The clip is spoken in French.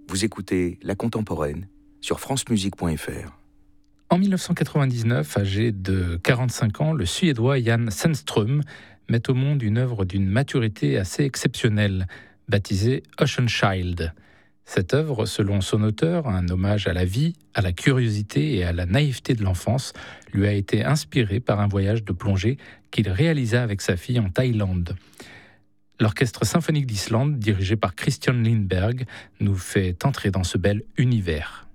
Vous écoutez La Contemporaine sur francemusique.fr. En 1999, âgé de 45 ans, le Suédois Jan Sandström met au monde une œuvre d'une maturité assez exceptionnelle, baptisée Ocean Child. Cette œuvre, selon son auteur, un hommage à la vie, à la curiosité et à la naïveté de l'enfance, lui a été inspirée par un voyage de plongée qu'il réalisa avec sa fille en Thaïlande. L'Orchestre symphonique d'Islande, dirigé par Christian Lindberg, nous fait entrer dans ce bel univers.